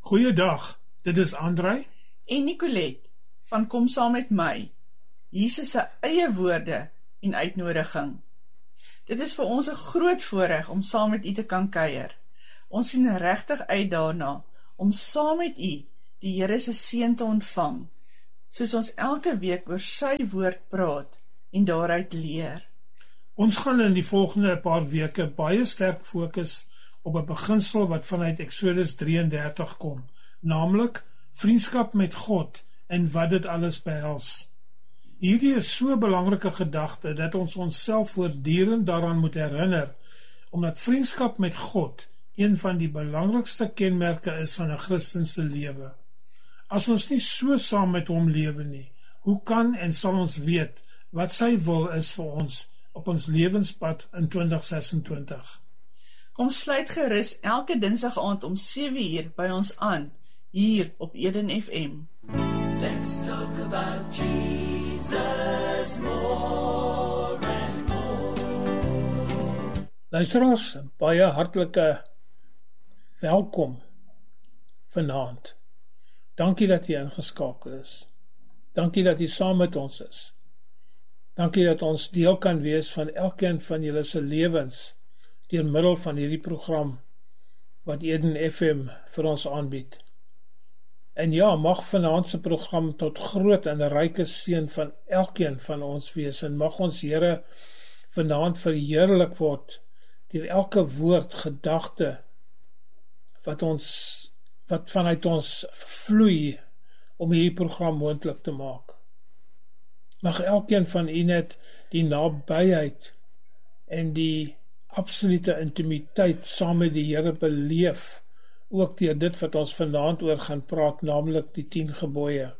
Goeiedag, dit is André en Nicolette van Kom Saam Met My, Jesus se eie woorde en uitnodiging. Dit is vir ons 'n groot voorreg om saam met u te kan kuier. Ons sien regtig uit daarna om saam met u die Here se seën te ontvang, soos ons elke week oor sy woord praat en daaruit leer. Ons gaan in die volgende paar weke baie sterk fokus op 'n beginsel wat vanuit Exodus 33 kom, naamlik vriendskap met God en wat dit alles behels. Hierdie is so 'n belangrike gedagte dat ons onsself voortdurend daaraan moet herinner, omdat vriendskap met God een van die belangrikste kenmerke is van 'n Christen se lewe. As ons nie so saam met hom lewe nie, hoe kan en sal ons weet wat sy wil is vir ons op ons lewenspad in 2026? Kom sluit gerus elke Dinsdag aand om 7:00 by ons aan, hier op Eden FM. Let's talk about Jesus more and more. Luisteraars, baie hartlike welkom vanaand. Dankie dat jy ingeskakel is. Dankie dat jy saam met ons is. Dankie dat ons deel kan wees van elkeen van julle se lewens deur middel van hierdie program wat Eden FM vir ons aanbied. En ja, mag vanaand se program tot groot en ryke seën van elkeen van ons wees en mag ons Here vanaand verheerlik word deur elke woord, gedagte wat vanuit ons vloei om hierdie program moontlik te maak. Mag elkeen van u net die nabyheid en die absolute intimiteit saam met die Here beleef, ook deur dit wat ons vanaand oor gaan praat, naamlik die 10 gebooie.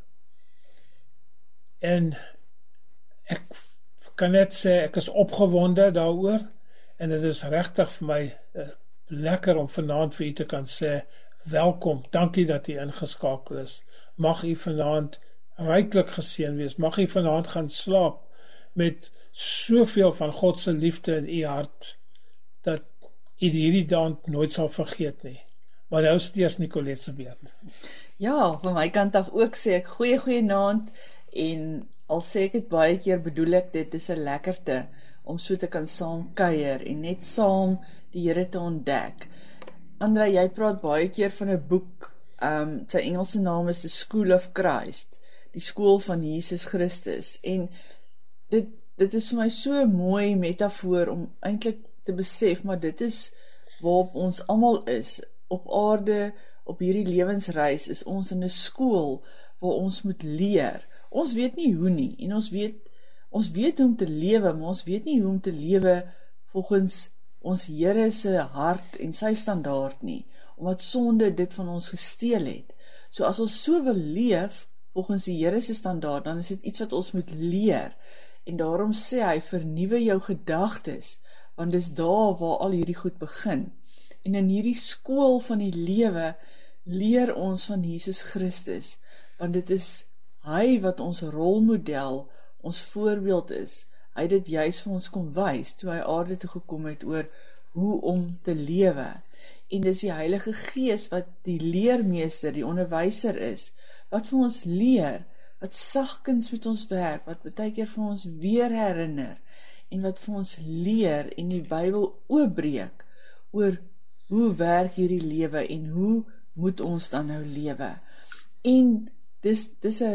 En ek kan net sê, ek is opgewonde daaroor, en dit is regtig vir my lekker om vanaand vir u te kan sê, welkom, dankie dat u ingeskakel is. Mag u vanaand ryklik geseën wees, mag u vanaand gaan slaap met soveel van God se liefde in u hart, dat u hierdie dag nooit sal vergeet nie. Maar nou is dit eers Nicolette se beurt. Ja, van my kant af ook sê ek goeienaand, en al sê ek het baie keer, bedoel ek dit is 'n lekkerte om so te kan saam kuier en net saam die Here te ontdek. Andra, jy praat baie keer van 'n boek, sy Engelse naam is The School of Christ, die skool van Jesus Christus, en dit is vir my so 'n mooi metafoor om eintlik te besef, maar dit is waarop ons almal is, op aarde, op hierdie lewensreis, is ons in 'n skool waar ons moet leer. Ons weet nie hoe nie, en ons weet hoe om te lewe, maar ons weet nie hoe om te lewe volgens ons Here se hart en sy standaard nie, omdat sonde dit van ons gesteel het. So as ons so wil leef volgens die Here se standaard, dan is dit iets wat ons moet leer, en daarom sê hy, vernuwe jou gedagtes, want dis daar waar al hierdie goed begin. En in hierdie skool van die lewe leer ons van Jesus Christus, want dit is hy wat ons rolmodel, ons voorbeeld is. Hy het dit juis vir ons kom wys, toe hy aarde toe gekom het oor hoe om te lewe. En dis die Heilige Gees wat die leermeester, die onderwyser is, wat vir ons leer, wat sagkens met ons werk, wat baie keer vir ons weer herinner, en wat vir ons leer en die Bybel oopbreek oor hoe werk hierdie lewe en hoe moet ons dan nou lewe. En dis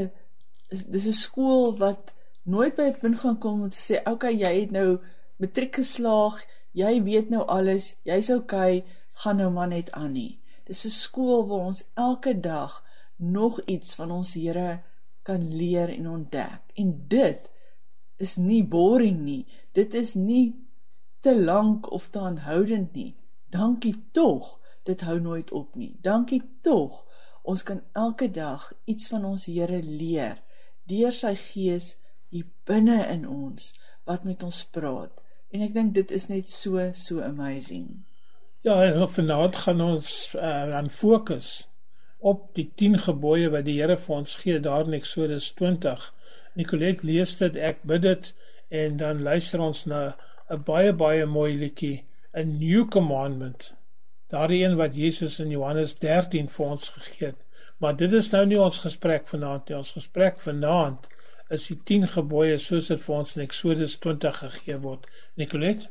'n skool wat nooit by 'n punt gaan kom om te sê, okay, jy het nou matriek geslaag, jy weet nou alles, jy's okay, gaan nou maar net aan nie. Dis 'n skool waar ons elke dag nog iets van ons Here kan leer en ontdek. En dit is nie boring nie, dit is nie te lank of te aanhoudend nie. Dankie tog, dit hou nooit op nie. Dankie tog, ons kan elke dag iets van ons Here leer, deur sy Gees hier binne in ons, wat met ons praat. En ek dink dit is net so amazing. Ja, en vanaand gaan ons aan fokus op die 10 gebooie wat die Here vir ons gee daar in Exodus 20. Nicolette lees dit, ek bid dit, en dan luister ons na 'n baie mooi liedjie, A New Commandment. Daardie een wat Jesus in Johannes 13 vir ons gegee het. Maar dit is nou nie ons gesprek vanaand nie. Ons gesprek vanaand is die 10 gebooie soos dit vir ons in Exodus 20 gegee word. Nicolette?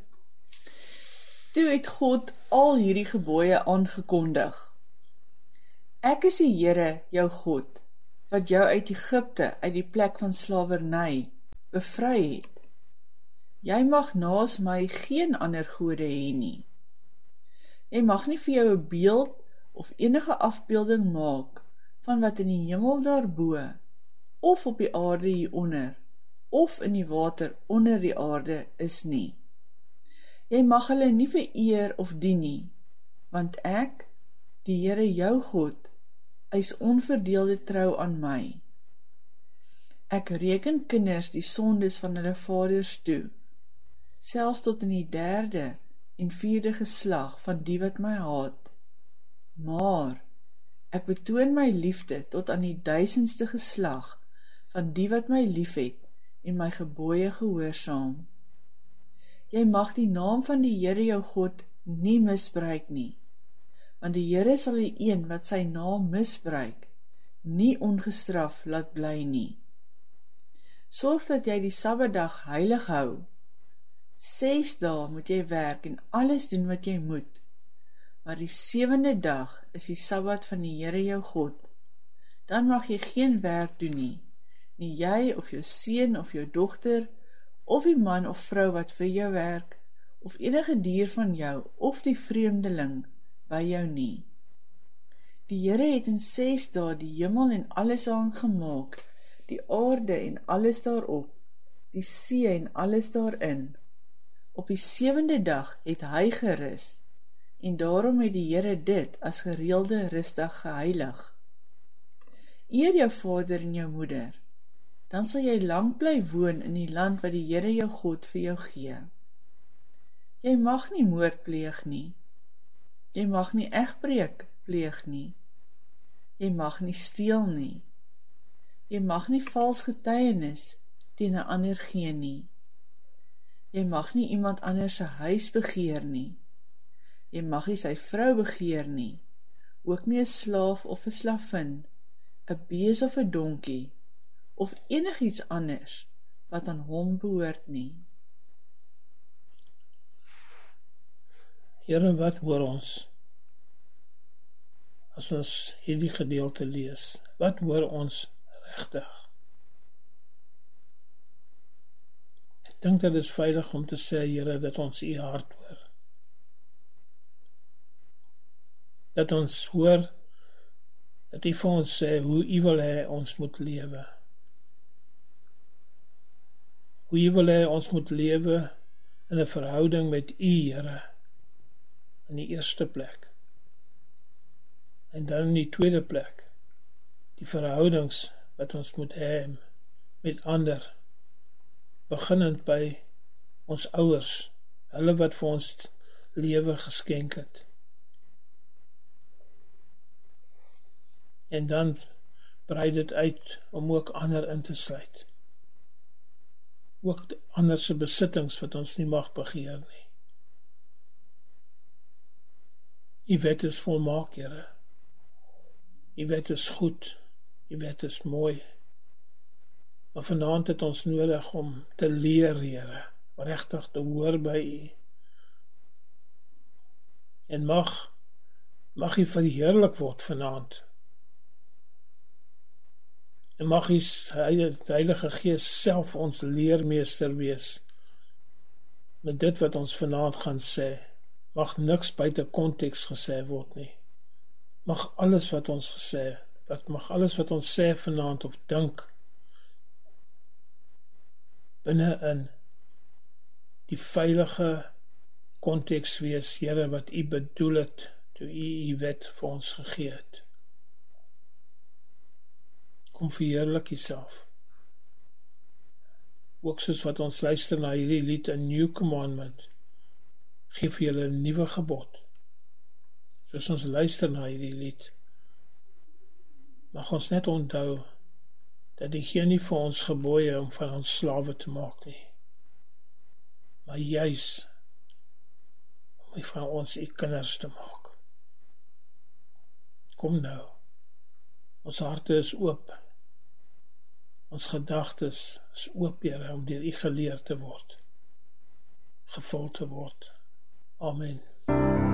Toe het God al hierdie gebooie aangekondig. Ek is die Here, jou God, wat jou uit Egipte, uit die plek van slawerny, bevry het. Jy mag naas my geen ander gode hê nie. Jy mag nie vir jou 'n beeld of enige afbeelding maak van wat in die hemel daarbo, of op die aarde hieronder, of in die water onder die aarde is nie. Jy mag hulle nie vereer of dien nie, want ek, die Here jou God, is onverdeelde trou aan my. Ek reken kinders die sondes van hulle vaders toe, selfs tot in die 3de en 4de geslag van die wat my haat. Maar ek betoon my liefde tot aan die 1000ste geslag van die wat my liefhet en my gebooie gehoorsaam. Jy mag die naam van die Here jou God nie misbruik nie, want die Here sal die een wat sy naam misbruik, nie ongestraf laat bly nie. Sorg dat jy die Sabbatdag heilig hou. 6 dae moet jy werk en alles doen wat jy moet, maar die 7de dag is die Sabbat van die Here jou God. Dan mag jy geen werk doen nie jy of jou seun of jou dogter, of die man of vrou wat vir jou werk, of enige dier van jou, of die vreemdeling by jou nie. Die Here het in 6 dae die hemel en alles daarin gemaak, die aarde en alles daarop, die see en alles daarin. Op die 7de dag het hy gerus, en daarom het die Here dit as gereelde rusdag geheilig. Eer jou vader en jou moeder, dan sal jy lang bly woon in die land wat die Here jou God vir jou gee. Jy mag nie moord pleeg nie. Jy mag nie egbreek pleeg nie. Jy mag nie steel nie. Jy mag nie vals getuienis teen 'n ander gee nie. Jy mag nie iemand anders se huis begeer nie. Jy mag nie sy vrou begeer nie, ook nie 'n slaaf of 'n slavin, 'n bees of 'n donkie, of enigiets anders wat aan hom behoort nie. Here, wat hoor ons as ons hierdie gedeelte lees? Wat hoor ons regtig? Ek dink dit is veilig om te sê, Here, dat ons u hart hoor. Dat ons hoor dat u vir ons sê hoe u wil hê ons moet lewe. Hoe u wil hê ons moet lewe in 'n verhouding met u, Here, in die eerste plek. En dan in die tweede plek, die verhoudings wat ons moet hê met ander, beginnend by ons ouers, hulle wat vir ons lewe geskenk het. En dan brei dit uit om ook ander in te sluit. Ook ander se besittings wat ons nie mag begeer nie. U wet is volmaak, Here. U wet is goed. U wet is mooi. Maar vanaand het ons nodig om te leer, Here, regtig te hoor by u. En mag u verheerlik word vanaand. En mag die Heilige Gees self ons leermeester wees met dit wat ons vanaand gaan sê. Mag niks buite konteks gesê word nie. Mag alles wat ons sê vanaand of dink binne in die veilige konteks wees, Here, wat u bedoel het toe u wet vir ons gegee het. Kom verheerlik Uself. Ook soos wat ons luister na hierdie lied, 'n New Commandment, gee vir julle 'n nuwe gebod. Soos ons luister na hierdie lied, mag ons net onthou dat die Here nie vir ons gebooie om van ons slawe te maak nie, maar juis om van ons u kinders te maak. kom nou. Ons harte is oop. Ons gedagtes is oop, Here, om deur U geleer te word, gevul te word. Amen.